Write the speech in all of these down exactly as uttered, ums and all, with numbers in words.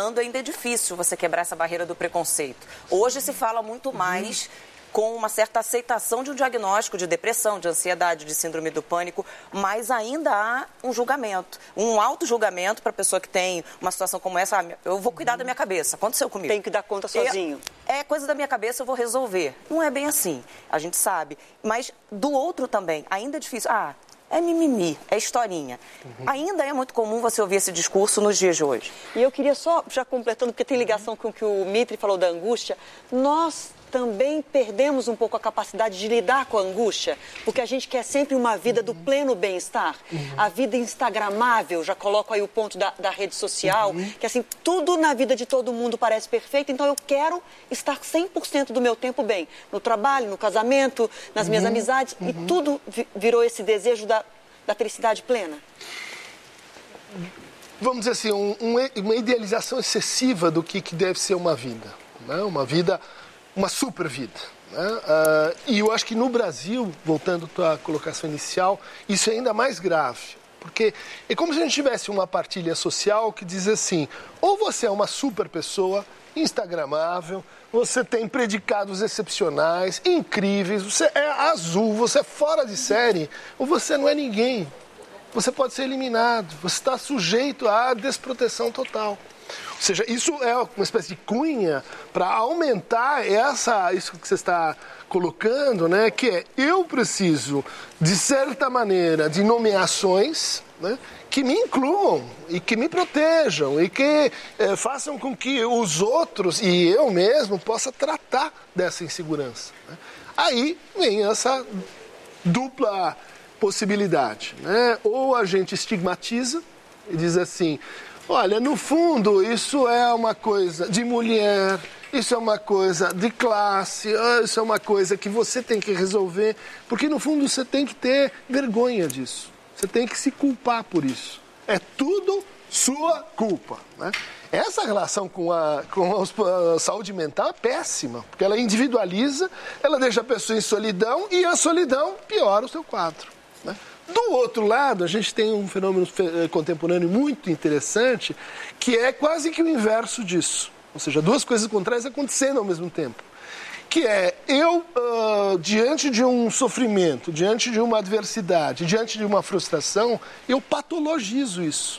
caminhando, ainda é difícil você quebrar essa barreira do preconceito. Hoje se fala muito mais com uma certa aceitação de um diagnóstico de depressão, de ansiedade, de síndrome do pânico, mas ainda há um julgamento, um auto-julgamento para a pessoa que tem uma situação como essa. Ah, eu vou cuidar da minha cabeça, aconteceu comigo. Tem que dar conta sozinho. É, é coisa da minha cabeça, eu vou resolver. Não é bem assim, a gente sabe. Mas do outro também, ainda é difícil. Ah, é mimimi, é historinha. Uhum. Ainda é muito comum você ouvir esse discurso nos dias de hoje. E eu queria só, já completando, porque tem ligação com o que o Mitri falou da angústia, nós também perdemos um pouco a capacidade de lidar com a angústia, porque a gente quer sempre uma vida do pleno bem-estar, uhum. a vida instagramável, já coloco aí o ponto da, da rede social, uhum. que assim, tudo na vida de todo mundo parece perfeito, então eu quero estar cem por cento do meu tempo bem, no trabalho, no casamento, nas uhum. minhas amizades, uhum. e tudo virou esse desejo da, da felicidade plena. Vamos dizer assim, um, um, uma idealização excessiva do que, que deve ser uma vida, né? Uma vida... uma super vida. Né? Uh, e eu acho que no Brasil, voltando à tua colocação inicial, isso é ainda mais grave. Porque é como se a gente tivesse uma partilha social que diz assim, ou você é uma super pessoa, instagramável, você tem predicados excepcionais, incríveis, você é azul, você é fora de série, ou você não é ninguém. Você pode ser eliminado, você está sujeito à desproteção total. Ou seja, isso é uma espécie de cunha para aumentar essa, isso que você está colocando, né? Que é, eu preciso, de certa maneira, de nomeações, né, que me incluam e que me protejam e que eh, façam com que os outros e eu mesmo possa tratar dessa insegurança. Né? Aí vem essa dupla possibilidade, né? Ou a gente estigmatiza e diz assim... Olha, no fundo, isso é uma coisa de mulher, isso é uma coisa de classe, isso é uma coisa que você tem que resolver, porque no fundo você tem que ter vergonha disso, você tem que se culpar por isso. É tudo sua culpa, né? Essa relação com a, com a saúde mental é péssima, porque ela individualiza, ela deixa a pessoa em solidão e a solidão piora o seu quadro, né? Do outro lado, a gente tem um fenômeno contemporâneo muito interessante, que é quase que o inverso disso. Ou seja, duas coisas contrárias acontecendo ao mesmo tempo. Que é, eu, uh, diante de um sofrimento, diante de uma adversidade, diante de uma frustração, eu patologizo isso.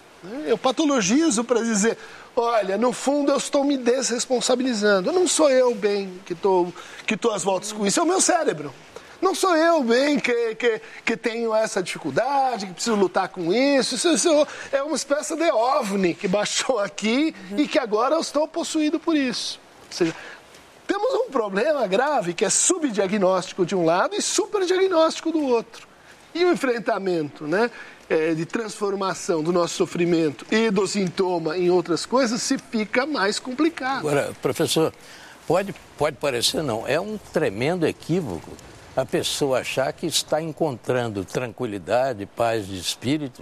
Eu patologizo para dizer, olha, no fundo eu estou me desresponsabilizando. Não sou eu, bem, que estou que estou às voltas com isso, é o meu cérebro. Não sou eu, bem, que, que, que tenho essa dificuldade, que preciso lutar com isso. Isso, isso é uma espécie de ovni que baixou aqui uhum. e que agora eu estou possuído por isso. Ou seja, temos um problema grave que é subdiagnóstico de um lado e superdiagnóstico do outro. E o enfrentamento, né, é, de transformação do nosso sofrimento e do sintoma em outras coisas se fica mais complicado. Agora, professor, pode, pode parecer não, é um tremendo equívoco a pessoa achar que está encontrando tranquilidade, paz de espírito,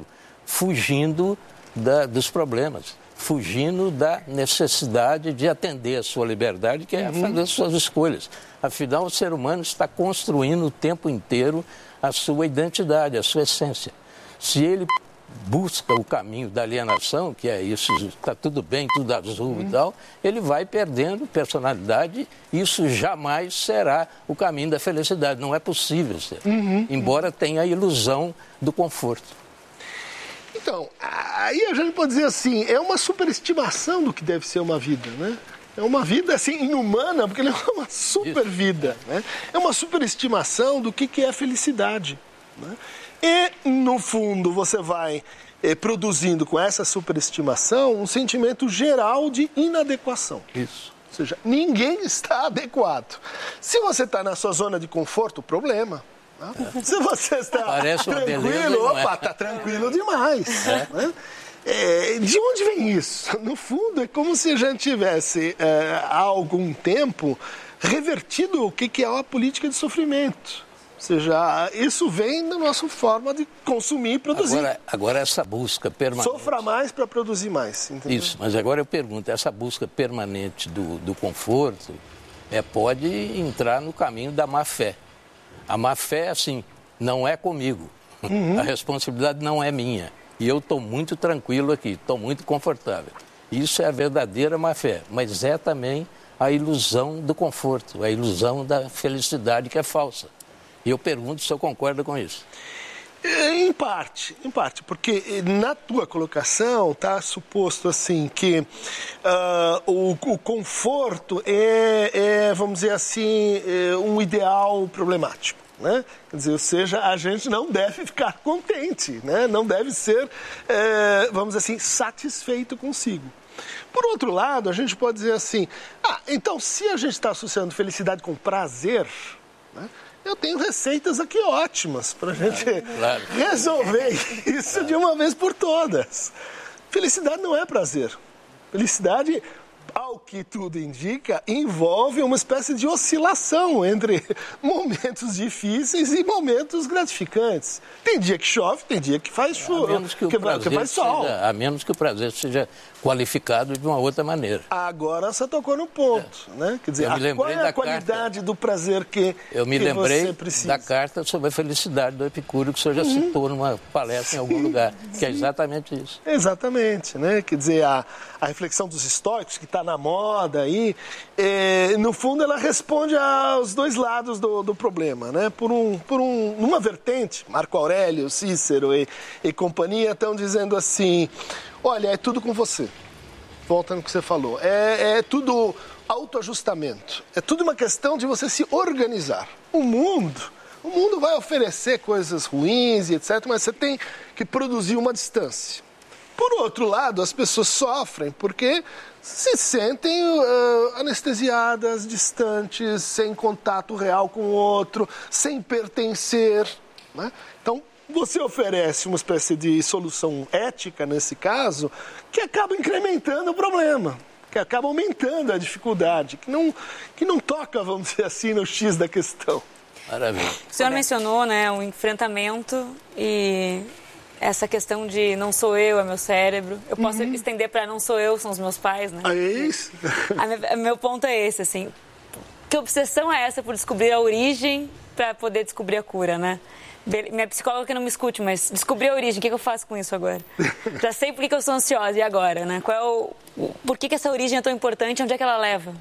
fugindo da, dos problemas, fugindo da necessidade de atender a sua liberdade, que é uhum. fazer as suas escolhas. Afinal, o ser humano está construindo o tempo inteiro a sua identidade, a sua essência. Se ele busca o caminho da alienação, que é isso, está tudo bem, tudo azul uhum. e tal, ele vai perdendo personalidade, isso jamais será o caminho da felicidade, não é possível ser, uhum. embora tenha a ilusão do conforto. Então, aí a gente pode dizer assim, é uma superestimação do que deve ser uma vida, né? É uma vida, assim, inumana, porque não é uma super vida, né? É uma superestimação do que, que é felicidade, né? E, no fundo, você vai eh, produzindo com essa superestimação um sentimento geral de inadequação. Isso. Ou seja, ninguém está adequado. Se você está na sua zona de conforto, problema. Né? É. Se você está Parece tranquilo, beleza, opa, é? está tranquilo demais. É. Né? É, de onde vem isso? No fundo, é como se a gente tivesse, é, há algum tempo, revertido o que, que é a política de sofrimento. Ou seja, isso vem da nossa forma de consumir e produzir. Agora, agora essa busca permanente... Sofra mais para produzir mais, entendeu? Isso, mas agora eu pergunto, essa busca permanente do, do conforto é, pode entrar no caminho da má-fé. A má-fé, assim, não é comigo. Uhum. A responsabilidade não é minha. E eu estou muito tranquilo aqui, estou muito confortável. Isso é a verdadeira má-fé, mas é também a ilusão do conforto, a ilusão da felicidade que é falsa. E eu pergunto se eu concordo com isso. Em parte, em parte, porque na tua colocação está suposto assim que uh, o, o conforto é, é, vamos dizer assim, é um ideal problemático. Né? Quer dizer, ou seja, a gente não deve ficar contente, né? Não deve ser, é, vamos dizer assim, satisfeito consigo. Por outro lado, a gente pode dizer assim, ah, então se a gente está associando felicidade com prazer, né? Eu tenho receitas aqui ótimas para a gente claro. resolver isso de uma vez por todas. Felicidade não é prazer. Felicidade, ao que tudo indica, envolve uma espécie de oscilação entre momentos difíceis e momentos gratificantes. Tem dia que chove, tem dia que faz chuva, a menos que, o que, prazer que faz sol. Seja, a menos que o prazer seja qualificado de uma outra maneira. Agora você tocou no ponto, é. né? Quer dizer, a, qual é a qualidade carta, do prazer que, eu me que lembrei você precisa? Da carta sobre a felicidade do Epicúrio, que o senhor já uhum. citou numa palestra em algum sim, lugar, que sim. é exatamente isso. Exatamente, né? Quer dizer, a, a reflexão dos estoicos, que está na moda aí, é, no fundo ela responde aos dois lados do, do problema, né? Por um, por um, numa vertente, Marco Aurélio, Cícero e, e companhia estão dizendo assim, olha, é tudo com você. Volta no que você falou. É, é tudo autoajustamento. É tudo uma questão de você se organizar. O mundo, o mundo vai oferecer coisas ruins e etcétera, mas você tem que produzir uma distância. Por outro lado, as pessoas sofrem porque se sentem uh, anestesiadas, distantes, sem contato real com o outro, sem pertencer, né? Então, você oferece uma espécie de solução ética, nesse caso, que acaba incrementando o problema, que acaba aumentando a dificuldade, que não, que não toca, vamos dizer assim, no X da questão. Maravilha. O senhor mencionou, né, o enfrentamento e essa questão de não sou eu, é meu cérebro. Eu posso uhum. estender para não sou eu, são os meus pais, né? É isso? A minha, meu ponto é esse, assim. Que obsessão é essa por descobrir a origem para poder descobrir a cura, né? Minha psicóloga que não me escute, mas descobri a origem, o que, que eu faço com isso agora? Já sei por que, que eu sou ansiosa, e agora, né? Qual é o, por que, que essa origem é tão importante, onde é que ela leva?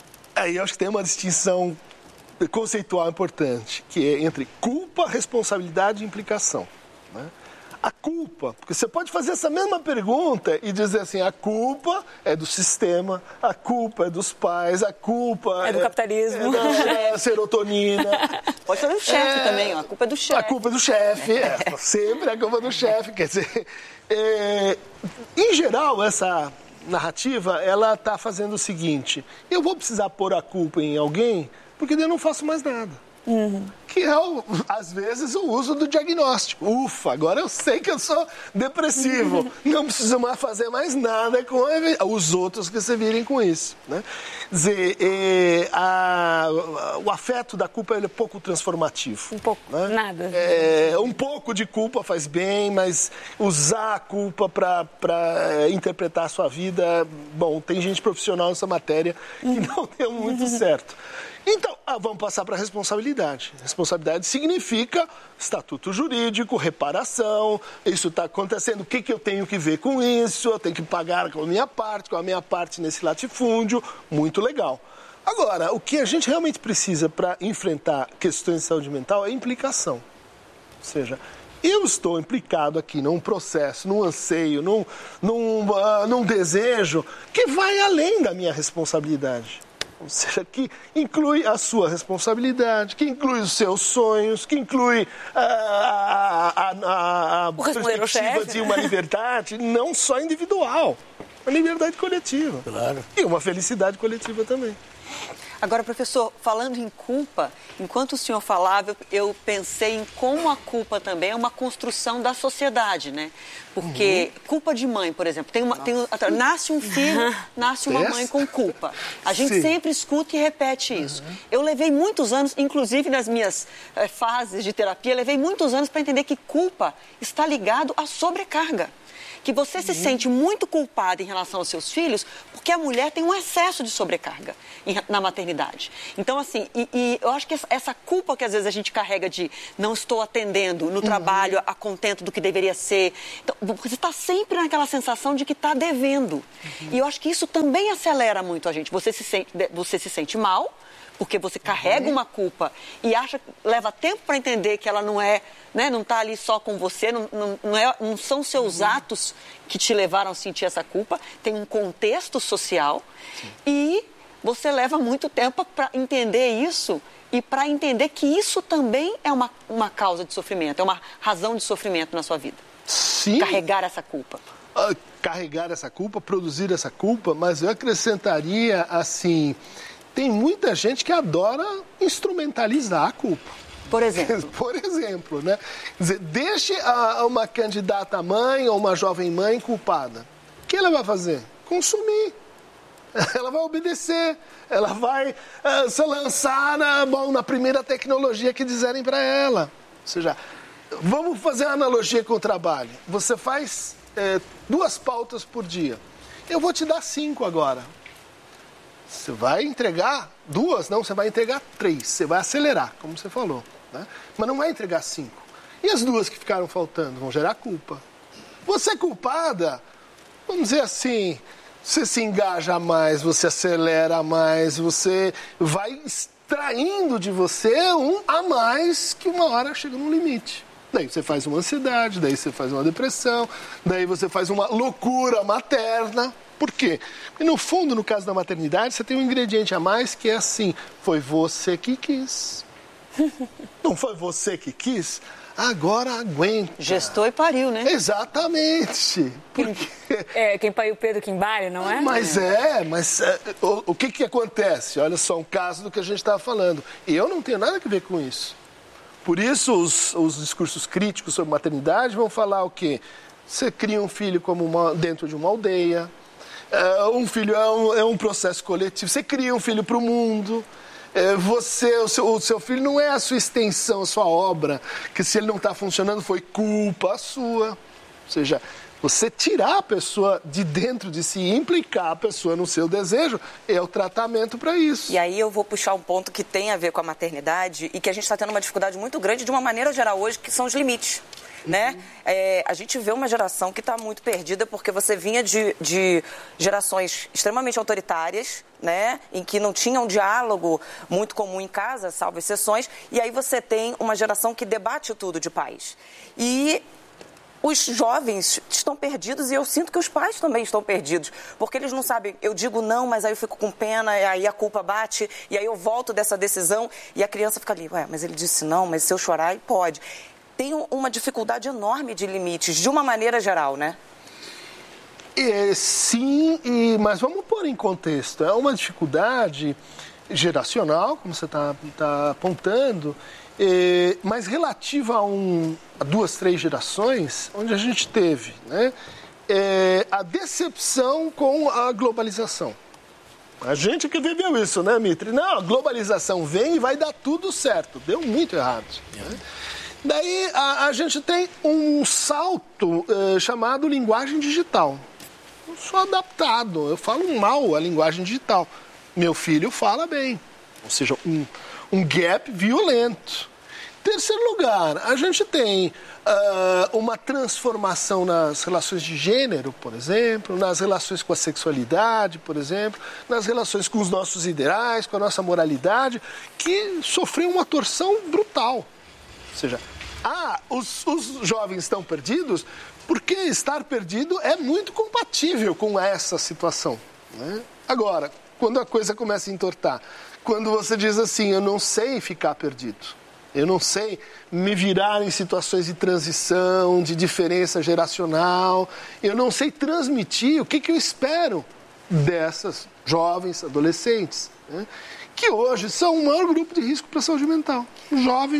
Aí eu acho que tem uma distinção conceitual importante, que é entre culpa, responsabilidade e implicação, né? A culpa, porque você pode fazer essa mesma pergunta e dizer assim, a culpa é do sistema, a culpa é dos pais, a culpa é do é, capitalismo, é da serotonina. Pode ser do chefe é, também, ó. A culpa é do chefe. A culpa é do chefe, é, sempre a culpa é do chefe, quer dizer, é, em geral essa narrativa, ela está fazendo o seguinte, eu vou precisar pôr a culpa em alguém, porque daí eu não faço mais nada. Uhum. Que é, o, às vezes, o uso do diagnóstico. Ufa, agora eu sei que eu sou depressivo. Não preciso mais fazer mais nada com os outros que se virem com isso, né? Quer dizer, é, a, o afeto da culpa ele é pouco transformativo. Um pouco, né? Nada. É, um pouco de culpa faz bem, mas usar a culpa para é, interpretar a sua vida... Bom, tem gente profissional nessa matéria que não deu muito certo. Então, ah, vamos passar para a responsabilidade. Responsabilidade significa estatuto jurídico, reparação, isso está acontecendo, o que, que eu tenho que ver com isso, eu tenho que pagar com a minha parte, com a minha parte nesse latifúndio, muito legal. Agora, o que a gente realmente precisa para enfrentar questões de saúde mental é implicação. Ou seja, eu estou implicado aqui num processo, num anseio, num, num, uh, num desejo que vai além da minha responsabilidade. Ou seja, que inclui a sua responsabilidade, que inclui os seus sonhos, que inclui a, a, a, a perspectiva chefe, de uma liberdade não só individual, uma liberdade coletiva. Claro. E uma felicidade coletiva também. Agora, professor, falando em culpa, enquanto o senhor falava, eu pensei em como a culpa também é uma construção da sociedade, né? Porque uhum. culpa de mãe, por exemplo, tem uma, tem, nasce um filho, nasce uma mãe com culpa. A gente Sim. sempre escuta e repete isso. Uhum. Eu levei muitos anos, inclusive nas minhas eh, fases de terapia, levei muitos anos para entender que culpa está ligado à sobrecarga. que você uhum. se sente muito culpada em relação aos seus filhos porque a mulher tem um excesso de sobrecarga em, na maternidade. Então, assim, e, e eu acho que essa culpa que às vezes a gente carrega de não estou atendendo no uhum. trabalho a contento do que deveria ser. Então, você está sempre naquela sensação de que está devendo. Uhum. E eu acho que isso também acelera muito a gente. Você se sente, você se sente mal, porque você carrega uhum. uma culpa e acha, leva tempo para entender que ela não é, né, não está ali só com você, não, não, não, é, não são seus uhum. atos que te levaram a sentir essa culpa, tem um contexto social. Sim. E você leva muito tempo para entender isso e para entender que isso também é uma, uma causa de sofrimento, é uma razão de sofrimento na sua vida. Sim. Carregar essa culpa. Uh, carregar essa culpa, produzir essa culpa, mas eu acrescentaria assim... Tem muita gente que adora instrumentalizar a culpa. Por exemplo? Por exemplo, né? Quer dizer, deixe a, uma candidata mãe ou uma jovem mãe culpada. O que ela vai fazer? Consumir. Ela vai obedecer. Ela vai uh, se lançar na, bom, na primeira tecnologia que disserem para ela. Ou seja, vamos fazer uma analogia com o trabalho. Você faz é, duas pautas por dia. Eu vou te dar cinco agora. Você vai entregar duas? Não, você vai entregar três. Você vai acelerar, como você falou. Né? Mas não vai entregar cinco. E as duas que ficaram faltando vão gerar culpa. Você é culpada, vamos dizer assim, você se engaja mais, você acelera mais, você vai extraindo de você um a mais que uma hora chega no limite. Daí você faz uma ansiedade, daí você faz uma depressão, daí você faz uma loucura materna. Por quê? Porque no fundo, no caso da maternidade, você tem um ingrediente a mais que é assim, foi você que quis. Não foi você que quis? Agora aguenta. Gestou e pariu, né? Exatamente. Porque... É, quem pariu Pedro Quimbara, não é? Mas é, mas é, o, o que que acontece? Olha só, um caso do que a gente estava falando. Eu não tenho nada a ver com isso. Por isso, os, os discursos críticos sobre maternidade vão falar o quê? Você cria um filho como uma, dentro de uma aldeia. Uh, um filho é um, é um processo coletivo. Você cria um filho para o mundo. Uh, você, o seu, o seu filho não é a sua extensão, a sua obra. Que se ele não está funcionando foi culpa sua. Ou seja, você tirar a pessoa de dentro de si, implicar a pessoa no seu desejo, é o tratamento para isso. E aí eu vou puxar um ponto que tem a ver com a maternidade e que a gente está tendo uma dificuldade muito grande de uma maneira geral hoje, que são os limites. Né? É, a gente vê uma geração que está muito perdida porque você vinha de, de gerações extremamente autoritárias, né? Em que não tinha um diálogo muito comum em casa, salvo exceções, e aí você tem uma geração que debate tudo de pais. E os jovens estão perdidos e eu sinto que os pais também estão perdidos, porque eles não sabem, eu digo não, mas aí eu fico com pena, e aí a culpa bate, e aí eu volto dessa decisão e a criança fica ali, ué, mas ele disse não, mas se eu chorar, pode. Tem uma dificuldade enorme de limites, de uma maneira geral, né? É, sim, e, mas vamos pôr em contexto. É uma dificuldade geracional, como você está tá apontando, é, mas relativa a, um, a duas, três gerações, onde a gente teve, né, é, a decepção com a globalização. A gente que viveu isso, né, Mitri? Não, a globalização vem e vai dar tudo certo. Deu muito errado. Né? Daí a, a gente tem um salto uh, chamado linguagem digital. Eu sou adaptado, eu falo mal a linguagem digital. Meu filho fala bem, ou seja, um, um gap violento. Terceiro lugar, a gente tem uh, uma transformação nas relações de gênero, por exemplo, nas relações com a sexualidade, por exemplo, nas relações com os nossos ideais, com a nossa moralidade, que sofreu uma torção brutal. Ou seja, ah, os, os jovens estão perdidos porque estar perdido é muito compatível com essa situação. Né? Agora, quando a coisa começa a entortar, quando você diz assim, eu não sei ficar perdido, eu não sei me virar em situações de transição, de diferença geracional, eu não sei transmitir o que, que eu espero dessas jovens, adolescentes, né? Que hoje são o maior grupo de risco para a saúde mental. Os jovens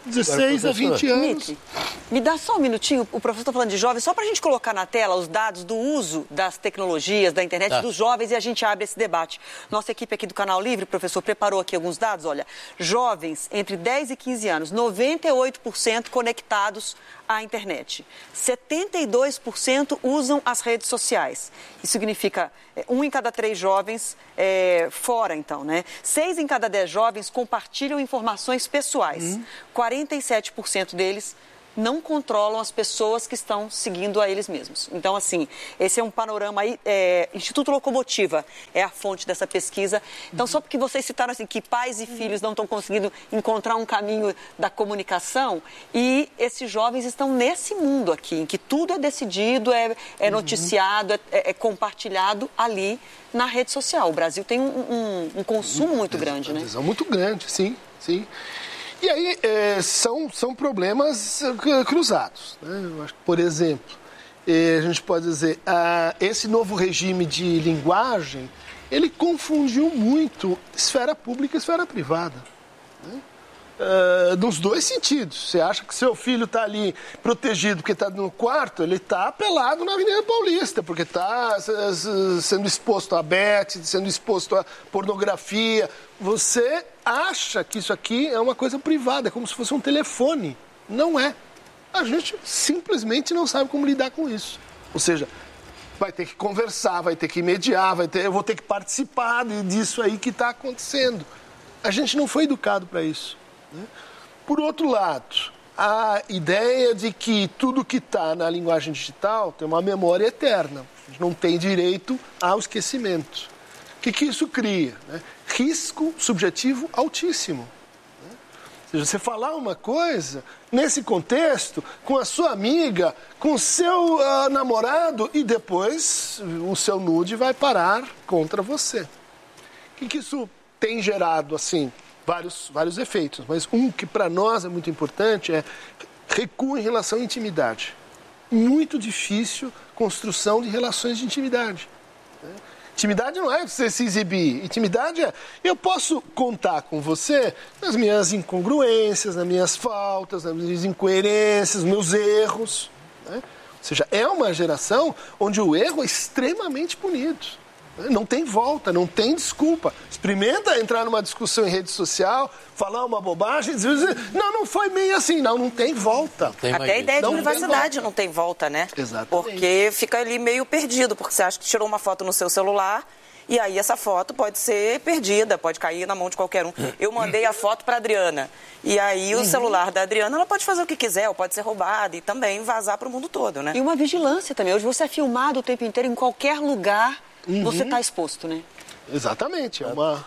dezesseis a vinte anos. Mitri, me dá só um minutinho, o professor está falando de jovens, só para a gente colocar na tela os dados do uso das tecnologias, da internet, tá, dos jovens, e a gente abre esse debate. Nossa equipe aqui do Canal Livre, professor, preparou aqui alguns dados, olha, jovens entre dez e quinze anos, noventa e oito por cento conectados à internet, setenta e dois por cento usam as redes sociais. Isso significa um em cada três jovens é, fora, então, né? Seis em cada dez jovens compartilham informações pessoais. Hum. quarenta e sete por cento deles não controlam as pessoas que estão seguindo a eles mesmos. Então, assim, esse é um panorama aí. É, Instituto Locomotiva é a fonte dessa pesquisa. Então, só porque vocês citaram assim, que pais e filhos não estão conseguindo encontrar um caminho da comunicação, e esses jovens estão nesse mundo aqui, em que tudo é decidido, é, é noticiado, é, é compartilhado ali na rede social. O Brasil tem um, um, um consumo muito grande, né? Uma muito grande, sim, sim. E aí, é, são, são problemas cruzados, né? Eu acho que, por exemplo, é, a gente pode dizer, ah, esse novo regime de linguagem, ele confundiu muito esfera pública e esfera privada, né? Uh, nos dois sentidos. Você acha que seu filho está ali protegido porque está no quarto, ele está pelado na Avenida Paulista, porque está sendo exposto a bet, sendo exposto a pornografia. Você acha que isso aqui é uma coisa privada, é como se fosse um telefone. Não é. A gente simplesmente não sabe como lidar com isso. Ou seja, vai ter que conversar, vai ter que mediar, vai ter, eu vou ter que participar disso aí que está acontecendo. A gente não foi educado para isso. Por outro lado, a ideia de que tudo que está na linguagem digital tem uma memória eterna. A gente não tem direito ao esquecimento. O que, que isso cria? Né? Risco subjetivo altíssimo. Né? Ou seja, você falar uma coisa, nesse contexto, com a sua amiga, com o seu uh, namorado, e depois o seu nude vai parar contra você. O que, que isso tem gerado, assim? Vários, vários efeitos, mas um que para nós é muito importante é recuo em relação à intimidade. Muito difícil construção de relações de intimidade. Né? Intimidade não é você se exibir, intimidade é eu posso contar com você nas minhas incongruências, nas minhas faltas, nas minhas incoerências, nos meus erros. Né? Ou seja, é uma geração onde o erro é extremamente punido. Não tem volta, não tem desculpa. Experimenta entrar numa discussão em rede social, falar uma bobagem e dizer, não, não foi bem assim. Não, não tem volta. Tem Até a ideia de privacidade não tem volta, né? Exatamente. Porque fica ali meio perdido, porque você acha que tirou uma foto no seu celular e aí essa foto pode ser perdida, pode cair na mão de qualquer um. Eu mandei a foto para a Adriana e aí o uhum. celular da Adriana, ela pode fazer o que quiser, ou pode ser roubada e também vazar para o mundo todo, né? E uma vigilância também. Hoje você é filmado o tempo inteiro em qualquer lugar. Uhum. Você está exposto, né? Exatamente. É uma...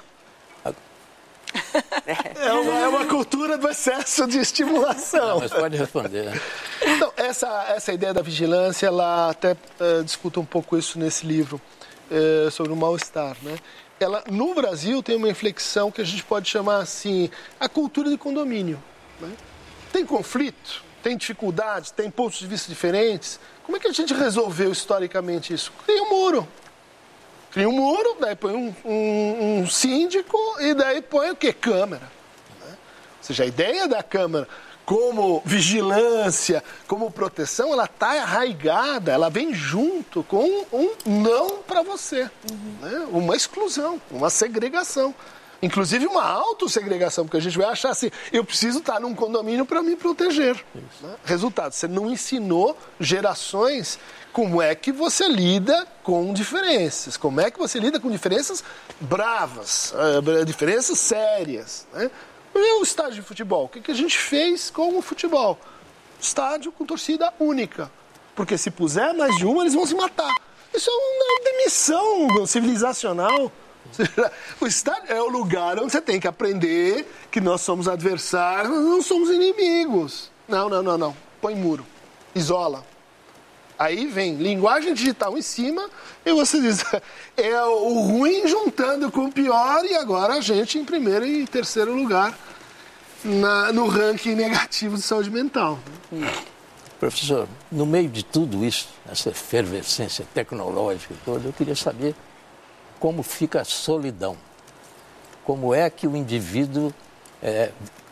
é, uma, é uma cultura do excesso de estimulação. Não, mas pode responder. Então, essa, essa ideia da vigilância, ela até uh, discuta um pouco isso nesse livro, uh, sobre o mal-estar, né? Ela, no Brasil, tem uma inflexão que a gente pode chamar assim, a cultura de condomínio. Né? Tem conflito, tem dificuldades, tem pontos de vista diferentes. Como é que a gente resolveu historicamente isso? Cria um muro. Cria um muro, daí põe um, um, um síndico e daí põe o quê? Câmara. Né? Ou seja, a ideia da Câmara como vigilância, como proteção, ela está arraigada, ela vem junto com um não para você. Uhum. Né? Uma exclusão, uma segregação. Inclusive uma autossegregação, porque a gente vai achar assim, eu preciso estar num condomínio para me proteger. Né? Resultado, você não ensinou gerações como é que você lida com diferenças, como é que você lida com diferenças bravas, uh, diferenças sérias. Né? E o estádio de futebol, o que, que a gente fez com o futebol? Estádio com torcida única, porque se puser mais de uma, eles vão se matar. Isso é uma demissão civilizacional. O estádio é o lugar onde você tem que aprender que nós somos adversários, nós não somos inimigos. Não, não, não, não. Põe muro. Isola. Aí vem linguagem digital em cima e você diz, é o ruim juntando com o pior e agora a gente em primeiro e terceiro lugar na, no ranking negativo de saúde mental. Professor, no meio de tudo isso, essa efervescência tecnológica toda, eu queria saber como fica a solidão. Como é que o indivíduo é,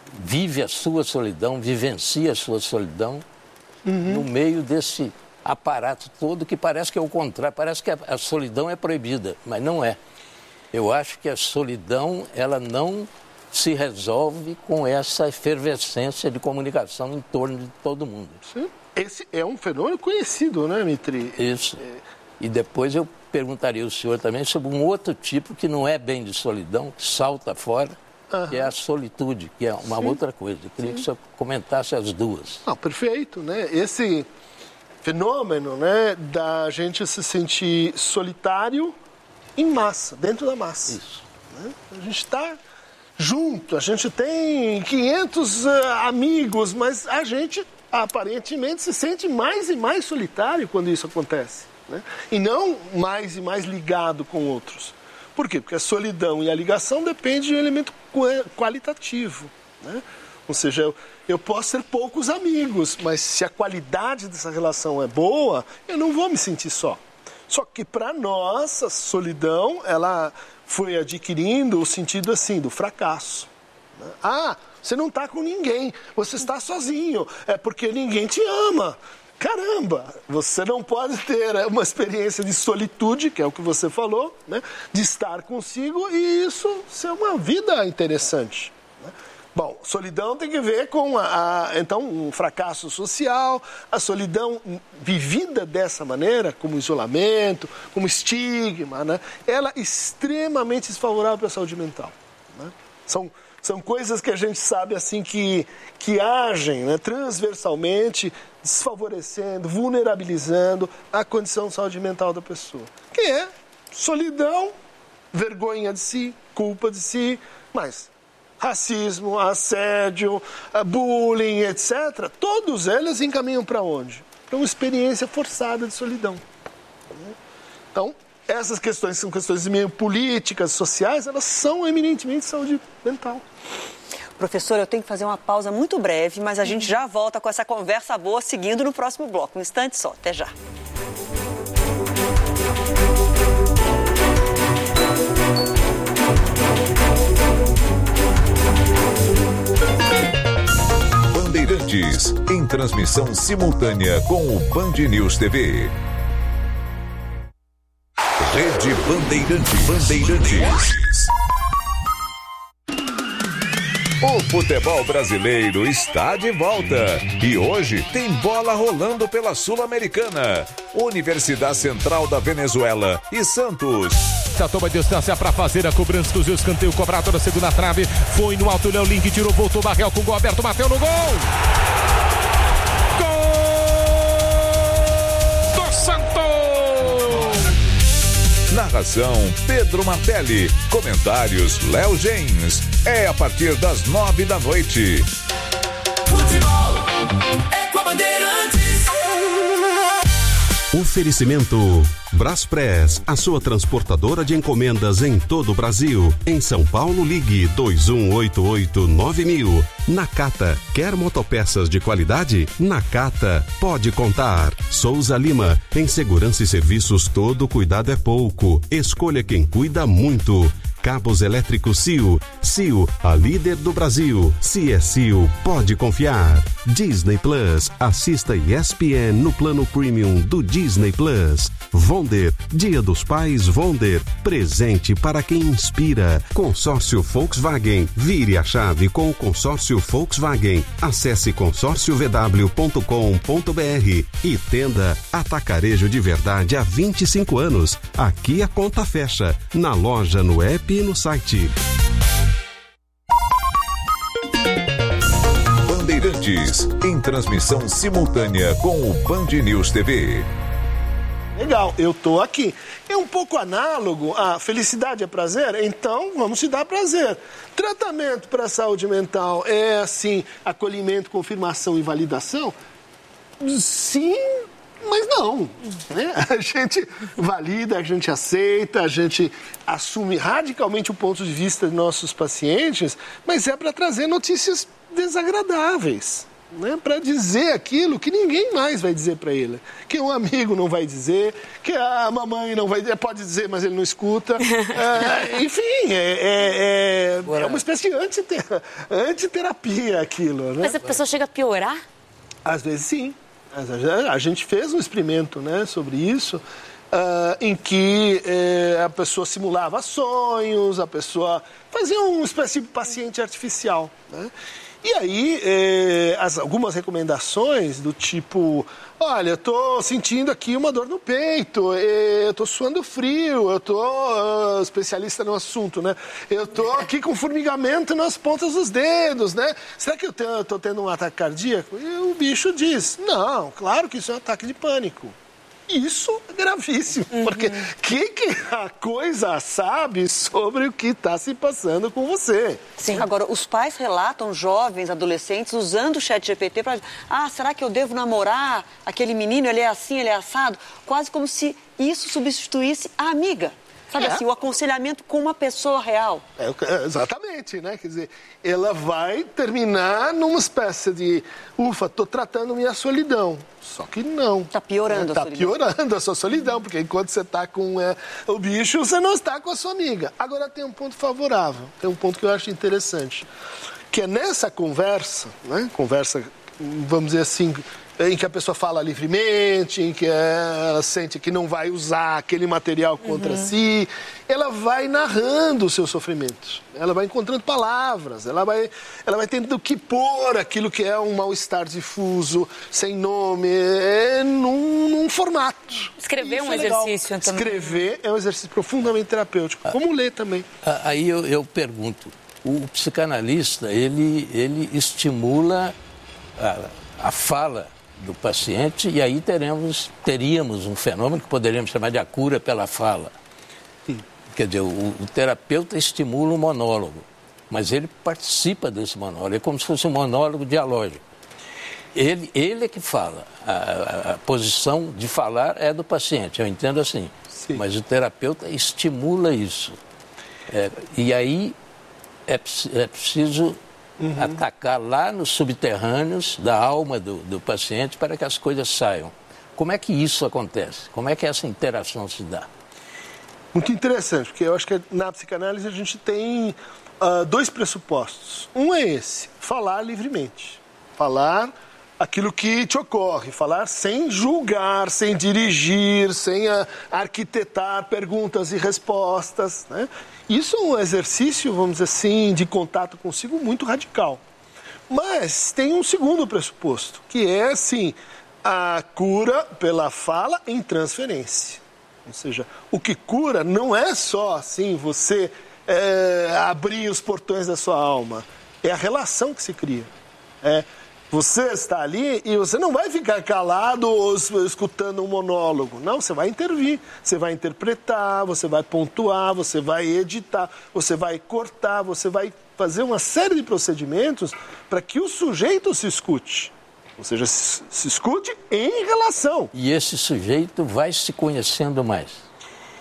vive a sua solidão, vivencia a sua solidão uhum. no meio desse aparato todo que parece que é o contrário, parece que a, a solidão é proibida, mas não é. Eu acho que a solidão, ela não se resolve com essa efervescência de comunicação em torno de todo mundo. Sim. Esse é um fenômeno conhecido, né, Mitri? Isso. E depois eu perguntaria ao senhor também sobre um outro tipo que não é bem de solidão, que salta fora, uhum. que é a solitude, que é uma Sim. outra coisa. Eu queria Sim. que o senhor comentasse as duas. Ah, perfeito, né? Esse fenômeno, né, da gente se sentir solitário em massa, dentro da massa. Isso. Né? A gente está junto, a gente tem quinhentos uh, amigos, mas a gente aparentemente se sente mais e mais solitário quando isso acontece, né? E não mais e mais ligado com outros. Por quê? Porque a solidão e a ligação dependem de um elemento qualitativo, né? Ou seja, eu, eu posso ter poucos amigos, mas se a qualidade dessa relação é boa, eu não vou me sentir só. Só que para nós, a solidão, ela foi adquirindo o sentido assim, do fracasso. Né? Ah, você não está com ninguém, você está sozinho, é porque ninguém te ama. Caramba, você não pode ter uma experiência de solitude, que é o que você falou, né? De estar consigo e isso ser uma vida interessante. Né? Bom, solidão tem que ver com, a, a, então, um fracasso social, a solidão vivida dessa maneira, como isolamento, como estigma, né? Ela é extremamente desfavorável para a saúde mental. Né? São, são coisas que a gente sabe assim que, que agem, né, transversalmente, desfavorecendo, vulnerabilizando a condição de saúde mental da pessoa. Que é solidão, vergonha de si, culpa de si, mas racismo, assédio, bullying, etcétera, todos eles encaminham para onde? Para uma experiência forçada de solidão. Então, essas questões são questões meio políticas, sociais, elas são eminentemente saúde mental. Professor, eu tenho que fazer uma pausa muito breve, mas a gente já volta com essa conversa boa, seguindo no próximo bloco. Um instante só, até já. Bandeirantes, em transmissão simultânea com o Band News T V. Rede Bandeirantes. Bandeirantes. O futebol brasileiro está de volta e hoje tem bola rolando pela Sul-Americana. Universidade Central da Venezuela e Santos. Toma distância para fazer a cobrança do escanteio cobrado na segunda trave. Foi no alto, Léo Link tirou, voltou, Barrel com o gol aberto, bateu no gol. Gol do Santos. Narração Pedro Martelli. Comentários Léo Gens. É a partir das nove da noite. Futebol é com a Bandeirantes. Oferecimento Braspress, a sua transportadora de encomendas em todo o Brasil. Em São Paulo, ligue dois um oito oito nove mil. Nakata, quer motopeças de qualidade? Nakata, pode contar. Souza Lima, em segurança e serviços todo cuidado é pouco. Escolha quem cuida muito. Cabos elétricos C I O. C I O, a líder do Brasil. Se é C I O, pode confiar. Disney Plus, assista E S P N no plano premium do Disney Plus. Vonder, Dia dos Pais Vonder, presente para quem inspira. Consórcio Volkswagen, vire a chave com o consórcio Volkswagen. Acesse consórcio v w ponto com ponto b r e tenda Atacarejo de Verdade há vinte e cinco anos. Aqui a conta fecha, na loja, no app e no site. Bandeirantes, em transmissão simultânea com o Band News T V. Legal, eu tô aqui. É um pouco análogo a felicidade é prazer, então vamos te dar prazer. Tratamento para a saúde mental é, assim, acolhimento, confirmação e validação? Sim, mas não. Né? A gente valida, a gente aceita, a gente assume radicalmente o ponto de vista de nossos pacientes, mas é para trazer notícias desagradáveis. né, para dizer aquilo que ninguém mais vai dizer para ele. Que um amigo não vai dizer, que a mamãe não vai dizer, pode dizer, mas ele não escuta. É, enfim, é, é, é, é uma espécie de antiter- antiterapia aquilo. Né? Mas a pessoa chega a piorar? Às vezes sim. A gente fez um experimento, né, sobre isso, uh, em que uh, a pessoa simulava sonhos, a pessoa fazia uma espécie de paciente artificial, né? E aí, eh, as, algumas recomendações do tipo, olha, eu estou sentindo aqui uma dor no peito, eh, eu estou suando frio, eu estou uh, especialista no assunto, né? Eu estou aqui com formigamento nas pontas dos dedos, né? Será que eu estou tendo um ataque cardíaco? E o bicho diz, não, claro que isso é um ataque de pânico. Isso é gravíssimo, uhum. porque o que, que a coisa sabe sobre o que está se passando com você? Sim. Agora, os pais relatam jovens, adolescentes, usando o chat G P T para... Ah, será que eu devo namorar aquele menino? Ele é assim, ele é assado? Quase como se isso substituísse a amiga. Sabe é. assim, o aconselhamento com uma pessoa real. É, exatamente, né? Quer dizer, ela vai terminar numa espécie de, ufa, estou tratando minha solidão. Só que não. Está piorando é, a tá solidão. Está piorando a sua solidão, porque enquanto você está com é, o bicho, você não está com a sua amiga. Agora tem um ponto favorável, tem um ponto que eu acho interessante, que é nessa conversa, né? Conversa, vamos dizer assim, em que a pessoa fala livremente, em que ela sente que não vai usar aquele material contra uhum. si, ela vai narrando o seu sofrimento, ela vai encontrando palavras, ela vai, ela vai tendo que pôr aquilo que é um mal-estar difuso, sem nome, é, num, num formato. Escrever é um é exercício também. Escrever é um exercício profundamente terapêutico, ah, como ler também. Aí eu, eu pergunto, o psicanalista, ele, ele estimula a, a fala do paciente, e aí teremos, teríamos um fenômeno que poderíamos chamar de a cura pela fala. Sim. Quer dizer, o, o terapeuta estimula o monólogo, mas ele participa desse monólogo, é como se fosse um monólogo dialógico. Ele, ele é que fala, a, a, a posição de falar é do paciente, eu entendo assim, Sim. mas o terapeuta estimula isso. É, e aí é, é preciso... Uhum. atacar lá nos subterrâneos da alma do, do paciente para que as coisas saiam. Como é que isso acontece? Como é que essa interação se dá? Muito interessante, porque eu acho que na psicanálise a gente tem uh, dois pressupostos. Um é esse, falar livremente. Falar aquilo que te ocorre, falar sem julgar, sem dirigir, sem uh, arquitetar perguntas e respostas, né? Isso é um exercício, vamos dizer assim, de contato consigo muito radical. Mas tem um segundo pressuposto, que é, assim, a cura pela fala em transferência. Ou seja, o que cura não é só, assim, você é, abrir os portões da sua alma. É a relação que se cria. É, você está ali e você não vai ficar calado ou escutando um monólogo. Não, você vai intervir, você vai interpretar, você vai pontuar, você vai editar, você vai cortar, você vai fazer uma série de procedimentos para que o sujeito se escute. Ou seja, se, se escute em relação. E esse sujeito vai se conhecendo mais.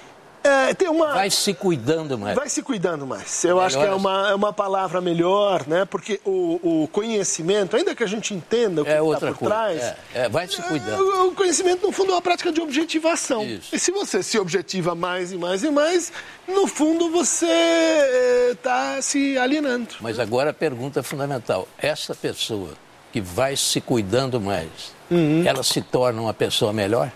É, tem uma... Vai se cuidando mais. Vai se cuidando mais. Eu melhor acho que é uma, é uma palavra melhor, né? Porque o, o conhecimento, ainda que a gente entenda o que é está outra por coisa. trás... É, é, vai se cuidando. O, o conhecimento, no fundo, é uma prática de objetivação. Isso. E se você se objetiva mais e mais e mais, no fundo, você está se alienando. Mas agora a pergunta fundamental. Essa pessoa que vai se cuidando mais, uhum. ela se torna uma pessoa melhor?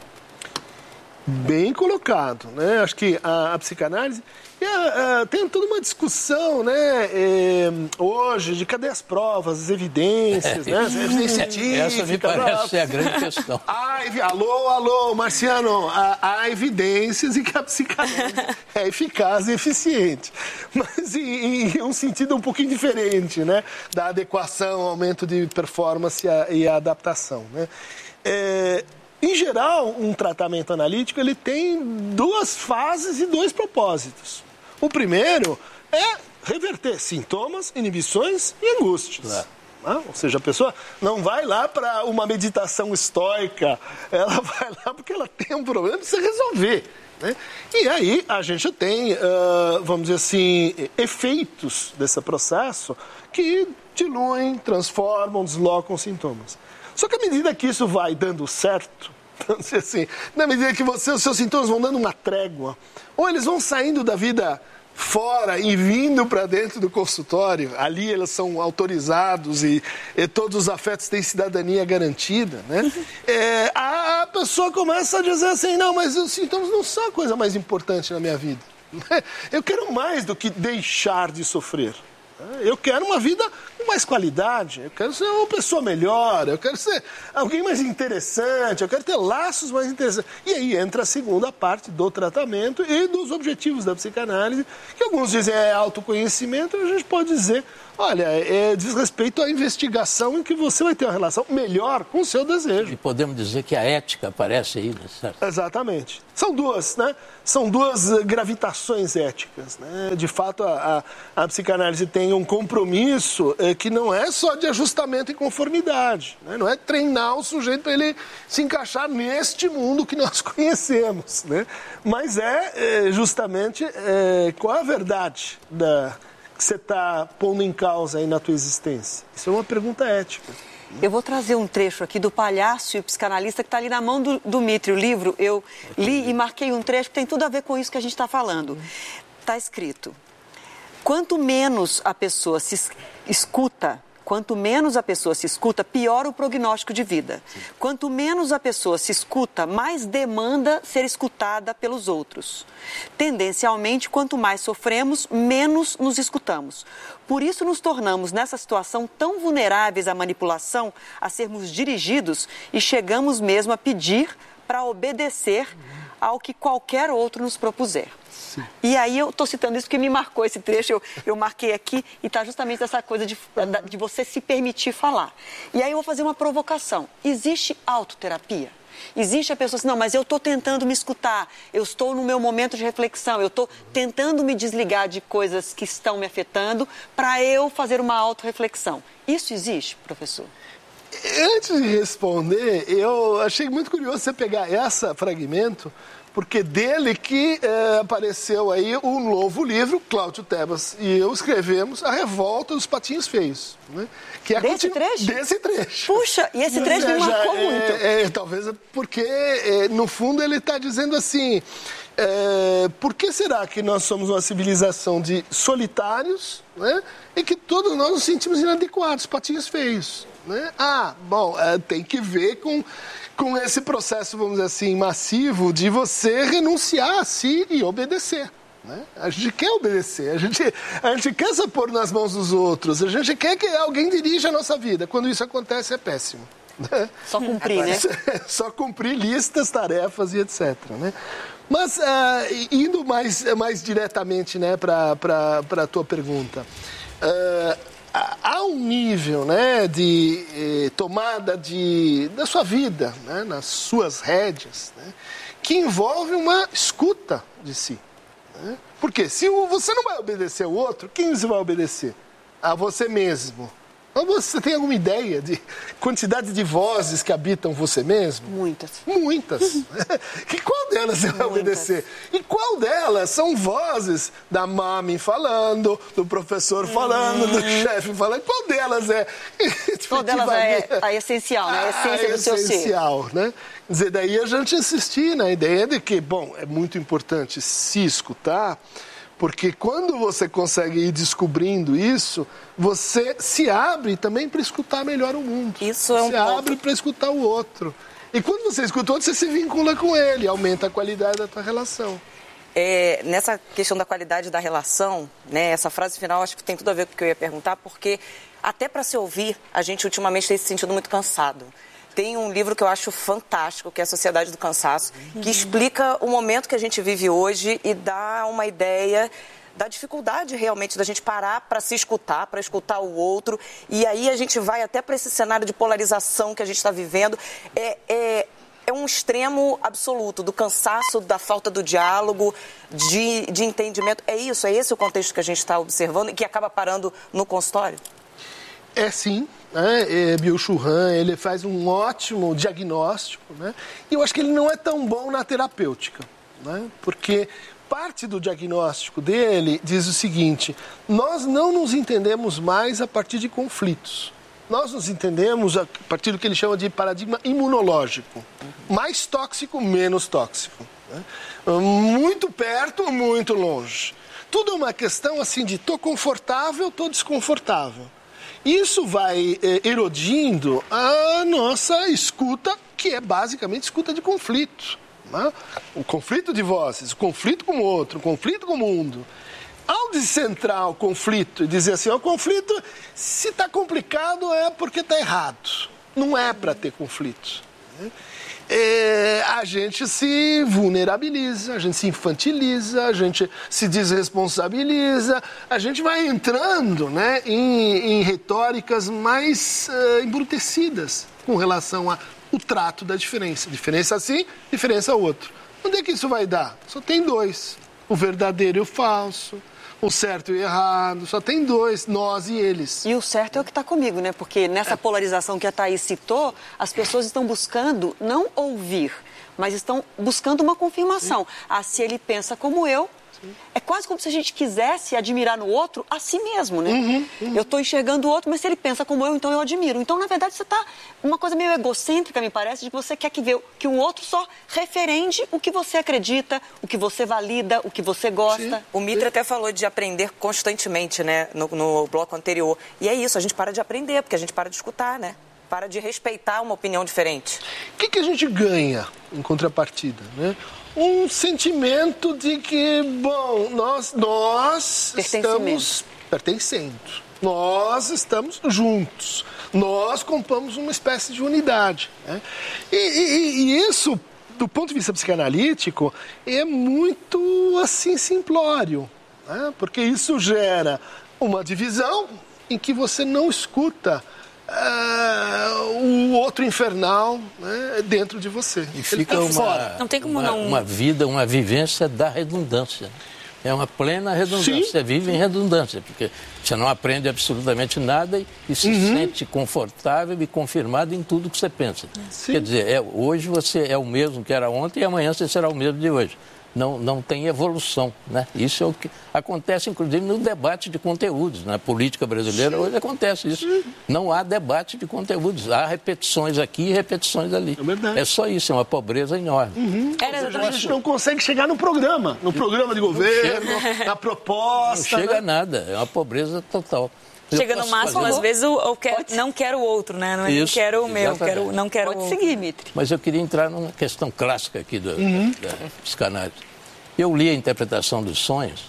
Bem colocado, né? Acho que a, a psicanálise é, é, tem toda uma discussão, né? É, hoje, de cadê as provas, as evidências, né? As evidências científicas. Essa me parece ser a grande questão. Há, alô, alô, Marciano, há, há evidências em que a psicanálise é eficaz e eficiente, mas em, em um sentido um pouquinho diferente, né? Da adequação, aumento de performance e a, e a adaptação, né? É, Em geral, um tratamento analítico ele tem duas fases e dois propósitos. O primeiro é reverter sintomas, inibições e angústias. É. Ah, ou seja, a pessoa não vai lá para uma meditação estoica, ela vai lá porque ela tem um problema e precisa resolver. né? E aí a gente tem, uh, vamos dizer assim, efeitos desse processo que diluem, transformam, deslocam sintomas. Só que à medida que isso vai dando certo, vamos dizer assim, na medida que você, os seus sintomas vão dando uma trégua, ou eles vão saindo da vida fora e vindo para dentro do consultório, ali eles são autorizados e, e todos os afetos têm cidadania garantida, né? É, a pessoa começa a dizer assim, não, mas os sintomas não são a coisa mais importante na minha vida. Eu quero mais do que deixar de sofrer. Eu quero uma vida com mais qualidade, eu quero ser uma pessoa melhor, eu quero ser alguém mais interessante, eu quero ter laços mais interessantes. E aí entra a segunda parte do tratamento e dos objetivos da psicanálise, que alguns dizem é autoconhecimento, a gente pode dizer, olha, é, diz respeito à investigação em que você vai ter uma relação melhor com o seu desejo. E podemos dizer que a ética aparece aí, né? Certo? Exatamente. São duas, né? São duas gravitações éticas, né? De fato, a, a, a psicanálise tem um compromisso é, que não é só de ajustamento e conformidade, né? Não é treinar o sujeito para ele se encaixar neste mundo que nós conhecemos, né? Mas é, é justamente é, qual é a verdade da, que você está pondo em causa aí na tua existência. Isso é uma pergunta ética. Eu vou trazer um trecho aqui do Palhaço e o Psicanalista, que está ali na mão do, do Mitre, o livro. Eu li e marquei um trecho que tem tudo a ver com isso que a gente está falando. Está escrito, quanto menos a pessoa se escuta, quanto menos a pessoa se escuta, pior o prognóstico de vida. Quanto menos a pessoa se escuta, mais demanda ser escutada pelos outros. Tendencialmente, quanto mais sofremos, menos nos escutamos. Por isso nos tornamos nessa situação tão vulneráveis à manipulação, a sermos dirigidos e chegamos mesmo a pedir para obedecer ao que qualquer outro nos propuser. Sim. E aí eu estou citando isso porque me marcou esse trecho, eu, eu marquei aqui e está justamente essa coisa de, de você se permitir falar. E aí eu vou fazer uma provocação. Existe autoterapia? Existe a pessoa assim, não, mas eu estou tentando me escutar, eu estou no meu momento de reflexão, eu estou tentando me desligar de coisas que estão me afetando para eu fazer uma autorreflexão. Isso existe, professor? Antes de responder, eu achei muito curioso você pegar esse fragmento, porque dele que é, apareceu aí um novo livro, Cláudio Tebas e eu escrevemos A Revolta dos Patinhos Feios. Né? Que é desse continu... trecho? Desse trecho. Puxa, e esse trecho me marcou é, muito. É, é, talvez porque, é, no fundo, ele está dizendo assim, é, por que será que nós somos uma civilização de solitários, né? E que todos nós nos sentimos inadequados, patinhos feios? Né? Ah, bom, é, tem que ver com... com esse processo, vamos dizer assim, massivo de você renunciar a si e obedecer. Né? A gente quer obedecer, a gente, a gente quer se pôr nas mãos dos outros, a gente quer que alguém dirija a nossa vida. Quando isso acontece, é péssimo. Né? Só cumprir, né? Só cumprir listas, tarefas e etcétera. Né? Mas, uh, indo mais, mais diretamente, né, para a tua pergunta, uh, há um nível, né, de eh, tomada de, da sua vida, né, nas suas rédeas, né, que envolve uma escuta de si. Né? Porque se você não vai obedecer ao outro, quem você vai obedecer? A você mesmo. Ou você tem alguma ideia de quantidade de vozes que habitam você mesmo? Muitas. Muitas. E qual delas você vai obedecer? E qual delas são vozes da mami falando, do professor falando, hum. do chefe falando? Qual delas é? Qual delas é a essencial, né? A essência a do seu ser. essencial, né? Quer dizer, daí a gente insistir na ideia de que, bom, é muito importante se escutar, porque quando você consegue ir descobrindo isso, você se abre também para escutar melhor o mundo. Isso é um Você ponto. abre para escutar o outro. E quando você escuta o outro, você se vincula com ele, aumenta a qualidade da tua relação. É, nessa questão da qualidade da relação, né, essa frase final acho que tem tudo a ver com o que eu ia perguntar, porque até para se ouvir, a gente ultimamente tem se sentido muito cansado. Tem um livro que eu acho fantástico, que é A Sociedade do Cansaço, que explica o momento que a gente vive hoje e dá uma ideia da dificuldade realmente da gente parar para se escutar, para escutar o outro. E aí a gente vai até para esse cenário de polarização que a gente está vivendo. É, é, é um extremo absoluto do cansaço, da falta do diálogo, de, de entendimento. É isso, é esse o contexto que a gente está observando e que acaba parando no consultório? É sim. Né? Byung-Chul Han, ele faz um ótimo diagnóstico, né? E eu acho que ele não é tão bom na terapêutica. né? Porque parte do diagnóstico dele diz o seguinte: nós não nos entendemos mais a partir de conflitos. Nós nos entendemos a partir do que ele chama de paradigma imunológico. Mais tóxico, menos tóxico. Né? Muito perto, muito longe. Tudo é uma questão assim de tô confortável, tô desconfortável. Isso vai eh, erodindo a nossa escuta, que é basicamente escuta de conflito. Né? O conflito de vozes, o conflito com o outro, o conflito com o mundo. Ao descentrar o conflito e dizer assim, o conflito, se está complicado é porque está errado. Não é para ter conflito. Né? É, a gente se vulnerabiliza, a gente se infantiliza, a gente se desresponsabiliza, a gente vai entrando, né, em, em retóricas mais uh, embrutecidas com relação ao trato da diferença. Diferença assim, diferença outro. Onde é que isso vai dar? Só tem dois, o verdadeiro e o falso. O certo e o errado, só tem dois, nós e eles. E o certo é o que está comigo, né? Porque nessa polarização que a Thaís citou, as pessoas estão buscando não ouvir, mas estão buscando uma confirmação. Ah, se ele pensa como eu, sim, é quase como se a gente quisesse admirar no outro a si mesmo, né? Uhum, uhum. Eu estou enxergando o outro, mas se ele pensa como eu, então eu admiro. Então, na verdade, você está uma coisa meio egocêntrica, me parece, de que você quer que, vê, que o outro só referende o que você acredita, o que você valida, o que você gosta. Sim. O Mitre até falou de aprender constantemente, né, no, no bloco anterior. E é isso, a gente para de aprender, porque a gente para de escutar, né? Para de respeitar uma opinião diferente. O que, que a gente ganha em contrapartida, né? Um sentimento de que, bom, nós, nós estamos pertencendo, nós estamos juntos, nós compomos uma espécie de unidade. Né? E, e, e isso, do ponto de vista psicanalítico, é muito, assim, simplório, né? Porque isso gera uma divisão em que você não escuta Uh, o outro infernal, né, dentro de você. E fica tá uma, não tem como uma, não... uma vida, uma vivência da redundância. É uma plena redundância. Sim. Você vive em redundância, porque você não aprende absolutamente nada e, e se uhum. sente confortável e confirmado em tudo que você pensa. Sim. Quer dizer, é, hoje você é o mesmo que era ontem e amanhã você será o mesmo de hoje. Não, não tem evolução, né? Isso é o que acontece, inclusive, no debate de conteúdos. Na política brasileira, hoje acontece isso. Não há debate de conteúdos. Há repetições aqui e repetições ali. É verdade. É só isso, é uma pobreza enorme. Uhum. Era, a gente não consegue chegar no programa, no programa de governo, na proposta. Não chega né? a nada, é uma pobreza total. Chega no máximo, às vezes, eu, eu quero, não quero o outro, né? Não, isso, quero o meu, quero, não quero Pode o seguir, Mitre. Mas eu queria entrar numa questão clássica aqui do, uhum. da psicanálise. Eu li a interpretação dos sonhos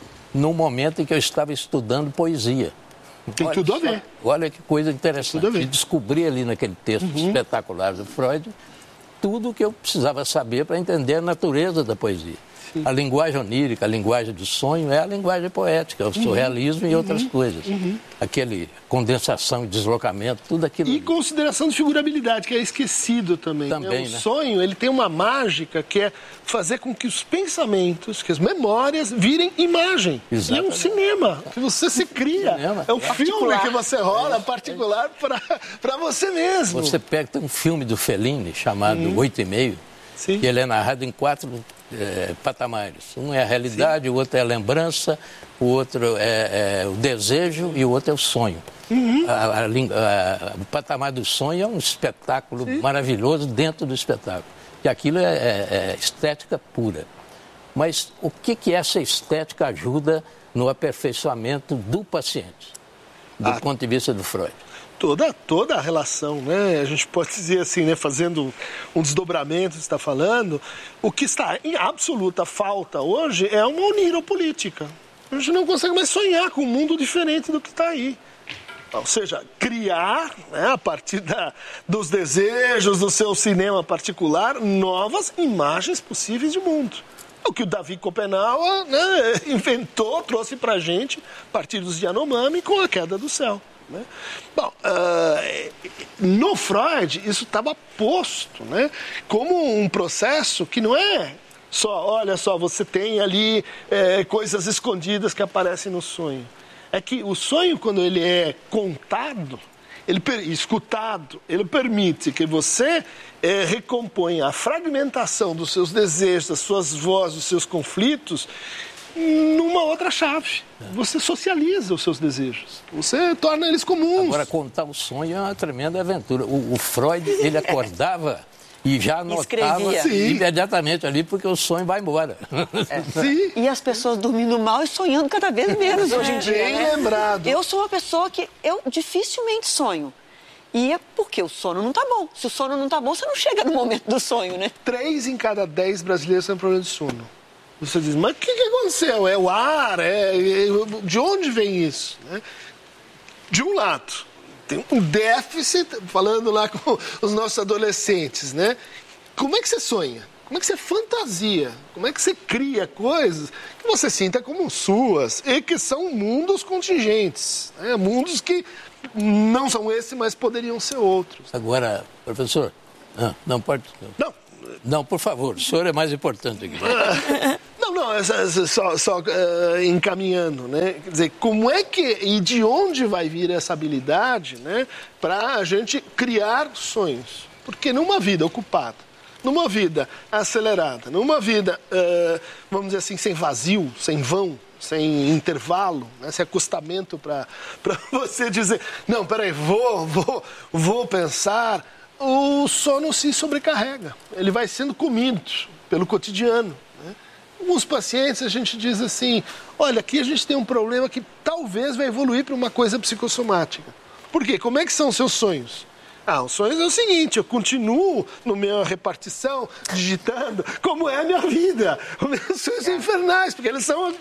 no momento em que eu estava estudando poesia. Tem olha tudo a ver. Só, olha que coisa interessante. E descobri ali naquele texto uhum. espetacular do Freud tudo o que eu precisava saber para entender a natureza da poesia. Sim. A linguagem onírica, a linguagem do sonho é a linguagem poética, o surrealismo uhum. e outras uhum. coisas. Uhum. Aquele condensação e deslocamento, tudo aquilo. E consideração de figurabilidade, que é esquecido também. Também, né? O né? sonho, ele tem uma mágica que é fazer com que os pensamentos, que as memórias virem imagem. Exatamente. E é um cinema que você se cria. Cinema. É um é filme particular. Que você rola, é. particular, para você mesmo. Você pega, tem um filme do Fellini chamado uhum. Oito e Meio, Sim. que ele é narrado em quatro é, patamares. Um é a realidade, Sim. o outro é a lembrança, o outro é, é o desejo e o outro é o sonho. Uhum. A, a, a, o patamar do sonho é um espetáculo Sim. maravilhoso dentro do espetáculo. E aquilo é, é, é estética pura. Mas o que, que essa estética ajuda no aperfeiçoamento do paciente, do ah. ponto de vista do Freud? Toda, toda a relação, né? A gente pode dizer assim, né? Fazendo um desdobramento, você está falando, o que está em absoluta falta hoje é uma oniropolítica. A gente não consegue mais sonhar com um mundo diferente do que está aí. Ou seja, criar, né, a partir da, dos desejos do seu cinema particular, novas imagens possíveis de mundo. O que o Davi Copenau, né, inventou, trouxe para a gente, a partir dos Yanomami, com a queda do céu. Né? Bom, uh, no Freud isso estava posto, né, como um processo que não é só, olha só, você tem ali é, coisas escondidas que aparecem no sonho. É que o sonho, quando ele é contado, ele, escutado, ele permite que você é, recomponha a fragmentação dos seus desejos, das suas vozes, dos seus conflitos, numa outra chave. Você socializa os seus desejos. Você torna eles comuns. Agora, contar o sonho é uma tremenda aventura. O, o Freud, ele acordava e já anotava imediatamente ali, porque o sonho vai embora. É. Sim. E as pessoas dormindo mal e sonhando cada vez menos hoje em dia. Bem né? lembrado. Eu sou uma pessoa que eu dificilmente sonho. E é porque o sono não tá bom. Se o sono não tá bom, você não chega no momento do sonho, né? Três em cada dez brasileiros têm problema de sono. Você diz, mas o que, que aconteceu? É o ar? É... De onde vem isso? Né? De um lado, tem um déficit, falando lá com os nossos adolescentes, né? Como é que você sonha? Como é que você fantasia? Como é que você cria coisas que você sinta como suas e que são mundos contingentes, né? Mundos que não são esses, mas poderiam ser outros. Agora, professor, não, não pode... Não. Não, por favor, o senhor é mais importante aqui. Não, não, só, só uh, encaminhando, né? Quer dizer, como é que e de onde vai vir essa habilidade, né, para a gente criar sonhos? Porque numa vida ocupada, numa vida acelerada, numa vida, uh, vamos dizer assim, sem vazio, sem vão, sem intervalo, né, sem acostamento para você dizer, não, peraí, vou, vou, vou pensar, o sono se sobrecarrega, ele vai sendo comido pelo cotidiano. Né? Alguns pacientes a gente diz assim, olha, aqui a gente tem um problema que talvez vai evoluir para uma coisa psicossomática. Por quê? Como é que são os seus sonhos? Ah, os sonhos é o seguinte, eu continuo na minha repartição, digitando, como é a minha vida. Os meus sonhos são infernais, porque eles são a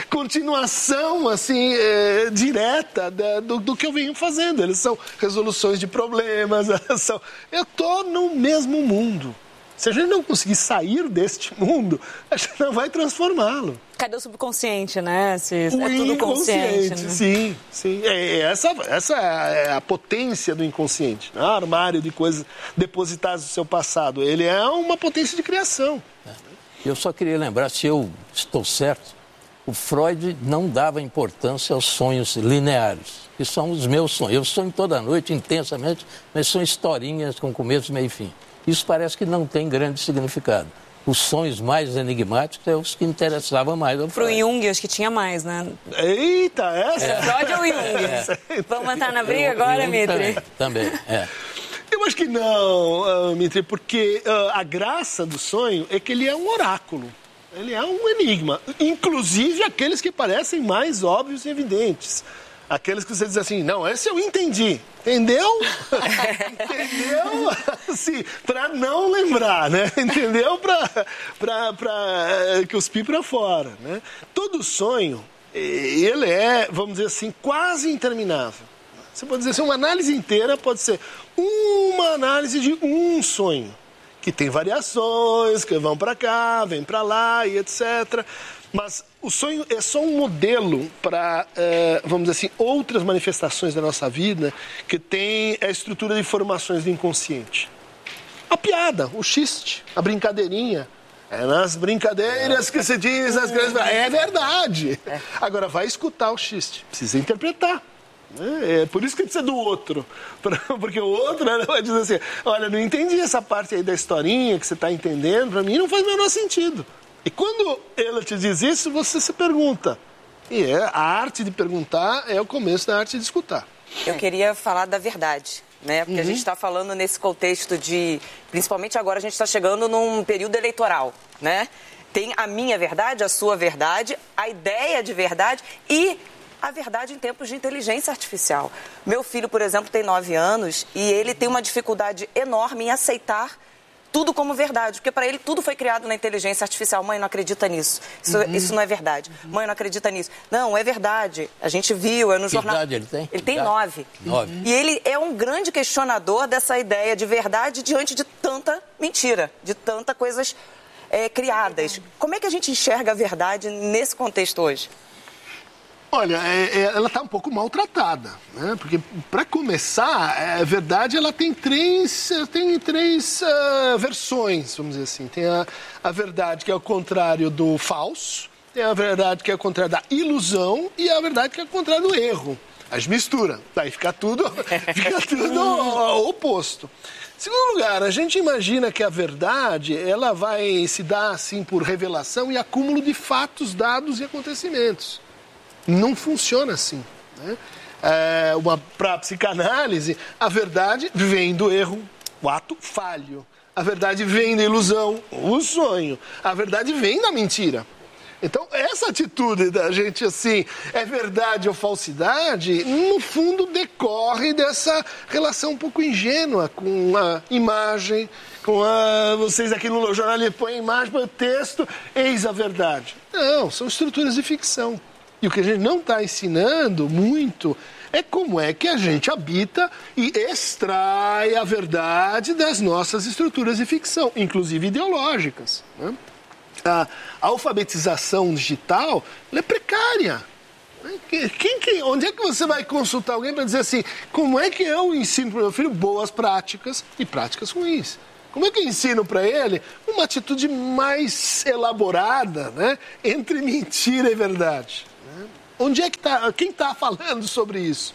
continuação, assim, é, direta da, do, do que eu venho fazendo. Eles são resoluções de problemas, são... eu estou no mesmo mundo. Se a gente não conseguir sair deste mundo, a gente não vai transformá-lo. Cadê o subconsciente, né? Se é o tudo consciente. Né? Sim, sim. É, essa essa é a potência do inconsciente. Né? O armário de coisas depositadas do seu passado. Ele é uma potência de criação. Eu só queria lembrar, se eu estou certo, o Freud não dava importância aos sonhos lineares, que são os meus sonhos. Eu sonho toda noite, intensamente, mas são historinhas com começo, meio e fim. Isso parece que não tem grande significado. Os sonhos mais enigmáticos é os que interessavam mais ao Freud. Pro Jung, acho que tinha mais, né? Eita, essa... É. Freud ou Jung? É. Vamos entrar na briga agora, Jung Mitri? Também, também, é. Eu acho que não, uh, Mitri, porque uh, a graça do sonho é que ele é um oráculo. Ele é um enigma. Inclusive aqueles que parecem mais óbvios e evidentes. Aqueles que você diz assim, não, esse eu entendi. Entendeu? Entendeu? Assim, para não lembrar, né? Entendeu? Para cuspir para fora, né? Todo sonho, ele é, vamos dizer assim, quase interminável. Você pode dizer assim, uma análise inteira pode ser uma análise de um sonho, que tem variações, que vão para cá, vem para lá e etcétera. Mas o sonho é só um modelo para, eh, vamos dizer assim, outras manifestações da nossa vida que tem a estrutura de informações do inconsciente. A piada, o xiste, a brincadeirinha. É nas brincadeiras que se diz, as crianças... é verdade. Agora, vai escutar o xiste, precisa interpretar. É por isso que precisa do outro. Porque o outro vai dizer assim, olha, não entendi essa parte aí da historinha que você está entendendo, para mim não faz o menor sentido. E quando ela te diz isso, você se pergunta. E é, a arte de perguntar é o começo da arte de escutar. Eu queria falar da verdade, né? Porque uhum. a gente está falando nesse contexto de... Principalmente agora a gente está chegando num período eleitoral, né? Tem a minha verdade, a sua verdade, a ideia de verdade e a verdade em tempos de inteligência artificial. Meu filho, por exemplo, tem nove anos e ele tem uma dificuldade enorme em aceitar tudo como verdade, porque para ele tudo foi criado na inteligência artificial. Mãe, não acredita nisso. Isso, uhum. isso não é verdade. Uhum. Mãe, não acredita nisso. Não, é verdade. A gente viu, é no que jornal. Idade ele tem? Ele tem nove. Nove. E ele é um grande questionador dessa ideia de verdade diante de tanta mentira, de tantas coisas é, criadas. Como é que a gente enxerga a verdade nesse contexto hoje? Olha, é, é, ela está um pouco maltratada, né? Porque, para começar, a verdade ela tem três, tem três uh, versões, vamos dizer assim. Tem a, a verdade que é o contrário do falso, tem a verdade que é o contrário da ilusão e a verdade que é o contrário do erro. A gente mistura, daí fica tudo, fica tudo oposto. Segundo lugar, a gente imagina que a verdade ela vai se dar assim por revelação e acúmulo de fatos, dados e acontecimentos. Não funciona assim, né? É, para a psicanálise, a verdade vem do erro, o ato falho. A verdade vem da ilusão, o sonho. A verdade vem da mentira. Então, essa atitude da gente assim, é verdade ou falsidade, no fundo decorre dessa relação um pouco ingênua com a imagem, com a... Vocês aqui no jornal põem a imagem, põem o texto, eis a verdade. Não, são estruturas de ficção. E o que a gente não está ensinando muito é como é que a gente habita e extrai a verdade das nossas estruturas de ficção, inclusive ideológicas, né? A alfabetização digital ela é precária. Quem, quem, onde é que você vai consultar alguém para dizer assim, como é que eu ensino para o meu filho boas práticas e práticas ruins? Como é que eu ensino para ele uma atitude mais elaborada, né, entre mentira e verdade? Onde é que está, quem está falando sobre isso?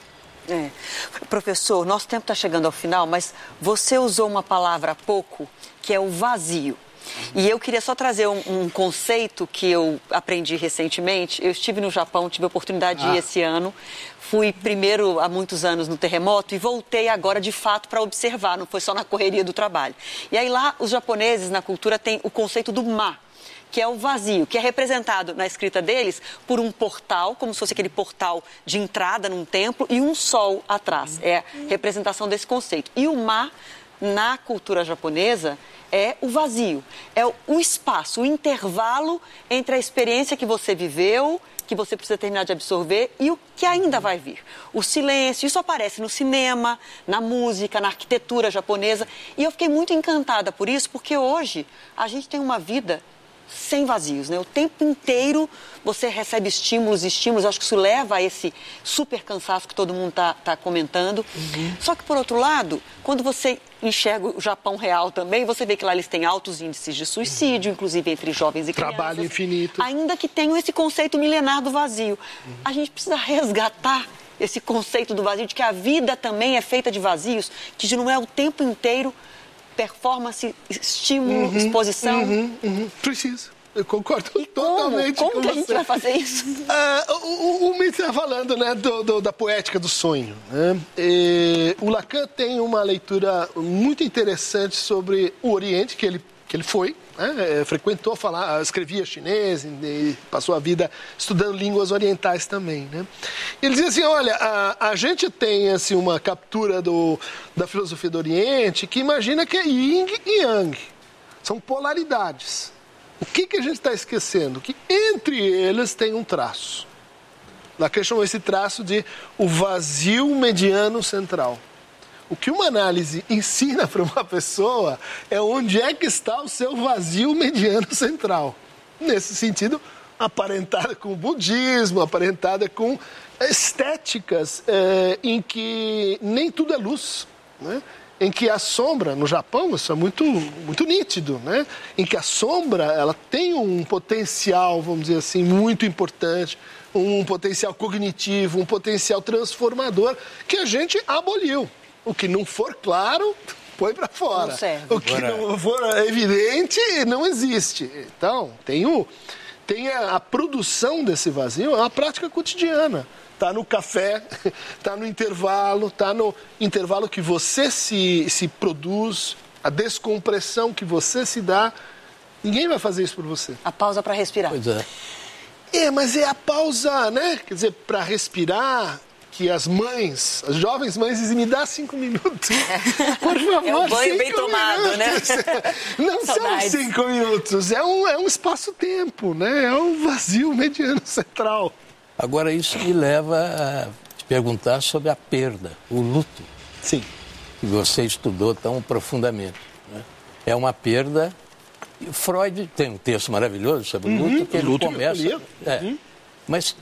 É. Professor, nosso tempo está chegando ao final, mas você usou uma palavra há pouco, que é o vazio. E eu queria só trazer um, um conceito que eu aprendi recentemente. Eu estive no Japão, tive a oportunidade de ir ah. esse ano. Fui primeiro há muitos anos no terremoto e voltei agora de fato para observar, não foi só na correria do trabalho. E aí lá os japoneses na cultura têm o conceito do ma, que é o vazio, que é representado na escrita deles por um portal, como se fosse aquele portal de entrada num templo, e um sol atrás. É a representação desse conceito. E o ma, na cultura japonesa, é o vazio, é o espaço, o intervalo entre a experiência que você viveu, que você precisa terminar de absorver, e o que ainda vai vir. O silêncio, isso aparece no cinema, na música, na arquitetura japonesa, e eu fiquei muito encantada por isso, porque hoje a gente tem uma vida sem vazios, né? O tempo inteiro você recebe estímulos, estímulos, acho que isso leva a esse super cansaço que todo mundo está tá comentando. Uhum. Só que, por outro lado, quando você enxerga o Japão real também, você vê que lá eles têm altos índices de suicídio, uhum. inclusive entre jovens e crianças. Trabalho infinito. Ainda que tenham esse conceito milenar do vazio. Uhum. A gente precisa resgatar esse conceito do vazio, de que a vida também é feita de vazios, que não é o tempo inteiro performance, estímulo, uhum, exposição. Uhum, uhum. Precisa. Eu concordo e totalmente como? com Como que você. a gente vai fazer isso? Ah, o o Mitch está falando, né, do, do, da poética do sonho. Né? E, o Lacan tem uma leitura muito interessante sobre o Oriente, que ele, que ele foi, né? Frequentou, falar, escrevia chinês e passou a vida estudando línguas orientais também. Né? Ele dizia assim, olha, a, a gente tem assim, uma captura do, da filosofia do Oriente que imagina que é yin e yang. São polaridades. O que, que a gente está esquecendo? Que entre eles tem um traço. Lacan chamou esse traço de o vazio mediano central. O que uma análise ensina para uma pessoa é onde é que está o seu vazio mediano central. Nesse sentido, aparentada com o budismo, aparentada com estéticas é, em que nem tudo é luz, né? Em que a sombra, no Japão, isso é muito, muito nítido, né? Em que a sombra ela tem um potencial, vamos dizer assim, muito importante, um potencial cognitivo, um potencial transformador, que a gente aboliu. O que não for claro, põe para fora. Não o que não for evidente, não existe. Então, tem, o, tem a, a produção desse vazio, é uma prática cotidiana. Está no café, está no intervalo, está no intervalo que você se, se produz, a descompressão que você se dá. Ninguém vai fazer isso por você. A pausa para respirar. Pois é. É, mas é a pausa, né? Quer dizer, para respirar, que as mães, as jovens mães dizem, me dá cinco minutos. Por favor, é um banho bem minutos. tomado, né? Não são cinco minutos, é um, é um espaço-tempo, né? É um vazio mediano central. Agora, isso me leva a te perguntar sobre a perda, o luto. Sim. Que você estudou tão profundamente. Né? É uma perda. Freud tem um texto maravilhoso sobre o luto, uhum, que ele luto começa. É, uhum. Mas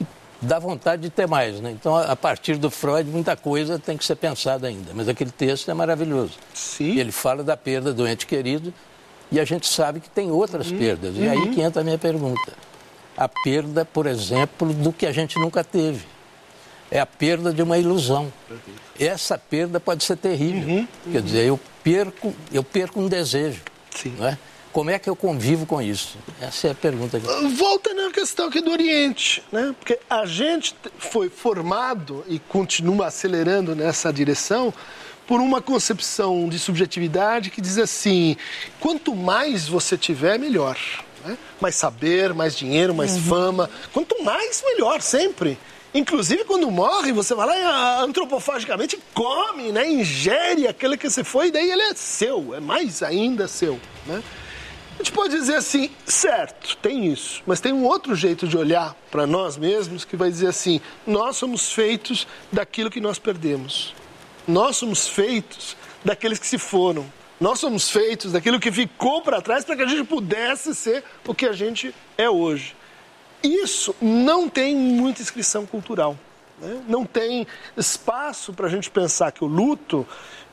dá vontade de ter mais, né? Então, a partir do Freud, muita coisa tem que ser pensada ainda. Mas aquele texto é maravilhoso. Sim. Ele fala da perda do ente querido e a gente sabe que tem outras uhum. perdas. E uhum. aí que entra a minha pergunta. A perda, por exemplo, do que a gente nunca teve. é a perda de uma ilusão. Essa perda pode ser terrível. Uhum, uhum. Quer dizer, eu perco, eu perco um desejo. Sim. Não é? Como é que eu convivo com isso? Essa é a pergunta. Que... Volta na questão aqui do Oriente, né? Porque a gente foi formado e continua acelerando nessa direção por uma concepção de subjetividade que diz assim, quanto mais você tiver, melhor. Né? Mais saber, mais dinheiro, mais uhum. fama. Quanto mais, melhor, sempre. Inclusive, quando morre, você vai lá e antropofagicamente come, né? Ingere aquele que você foi, e daí ele é seu, é mais ainda seu. Né? A gente pode dizer assim, certo, tem isso, mas tem um outro jeito de olhar para nós mesmos que vai dizer assim, nós somos feitos daquilo que nós perdemos. Nós somos feitos daqueles que se foram. Nós somos feitos daquilo que ficou para trás para que a gente pudesse ser o que a gente é hoje. Isso não tem muita inscrição cultural. Né? Não tem espaço para a gente pensar que o luto,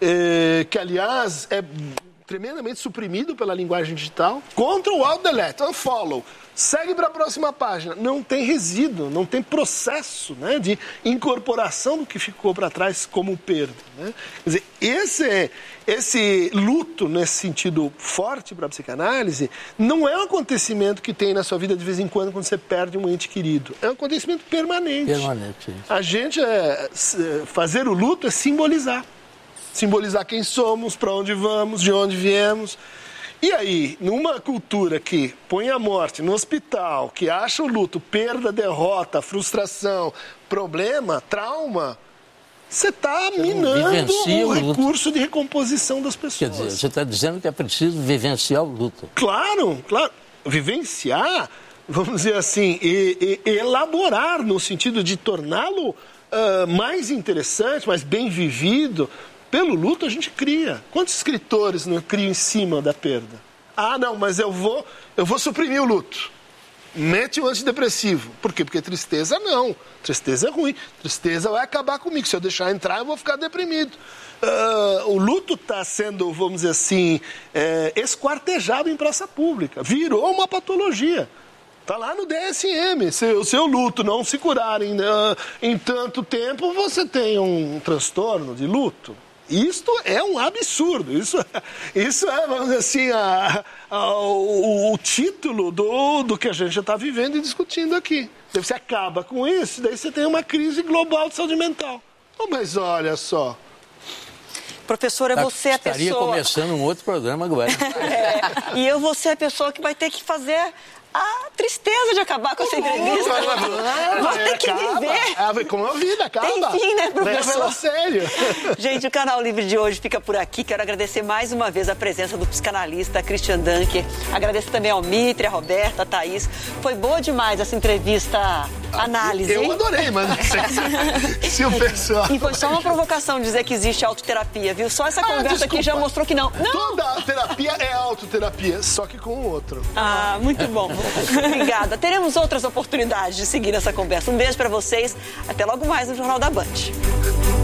eh, que aliás é tremendamente suprimido pela linguagem digital, contra o alt delete, unfollow, segue para a próxima página. Não tem resíduo, não tem processo, né, de incorporação do que ficou para trás como perda. Né? Quer dizer, esse, esse luto, nesse sentido forte para a psicanálise, não é um acontecimento que tem na sua vida de vez em quando, quando você perde um ente querido. É um acontecimento permanente. Permanente. A gente, é, fazer o luto é simbolizar. Simbolizar quem somos, para onde vamos, de onde viemos. E aí, numa cultura que põe a morte no hospital, que acha o luto perda, derrota, frustração, problema, trauma, você está minando o, o recurso de recomposição das pessoas. Quer dizer, você está dizendo que é preciso vivenciar o luto. Claro, claro. Vivenciar, vamos dizer assim, e, e, elaborar no sentido de torná-lo uh, mais interessante, mais bem vivido. Pelo luto a gente cria. Quantos escritores não criam em cima da perda? Ah, não, mas eu vou, eu vou suprimir o luto. Mete o antidepressivo. Por quê? Porque tristeza não. Tristeza é ruim. Tristeza vai acabar comigo. Se eu deixar entrar, eu vou ficar deprimido. Uh, o luto está sendo, vamos dizer assim, é, esquartejado em praça pública. Virou uma patologia. Está lá no D S M. Se o seu luto não se curar em, uh, em tanto tempo, você tem um transtorno de luto. Isto é um absurdo, isso, isso é, vamos dizer assim, a, a, o, o título do, do que a gente já está vivendo e discutindo aqui. Daí você acaba com isso, daí você tem uma crise global de saúde mental. Oh, mas olha só. Professora, você é a pessoa... Estaria começando um outro programa agora. É, e eu vou ser a pessoa que vai ter que fazer... a tristeza de acabar com essa entrevista. Vamos ter que viver. Ah, como a vida, acaba. Tem fim, né, professor? Leva sério. Gente, o Canal Livre de hoje fica por aqui. Quero agradecer mais uma vez a presença do psicanalista Christian Dunker. Agradeço também ao Mitre, a Roberta, a Thaís. Foi boa demais essa entrevista análise. Eu adorei, mas não sei se o pessoal... E foi só uma provocação dizer que existe autoterapia, viu? Só essa ah, conversa desculpa. aqui já mostrou que não. não. Toda terapia é autoterapia, só que com o outro. Ah, muito bom. Obrigada. Teremos outras oportunidades de seguir essa conversa. Um beijo para vocês. Até logo mais no Jornal da Band.